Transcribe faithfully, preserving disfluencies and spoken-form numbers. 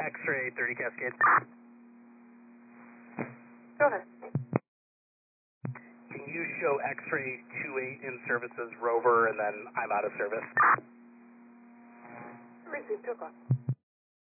X-ray thirty Cascade. Go ahead. Can you show X-ray two eight in services Rover, and then I'm out of service? Receive, took off.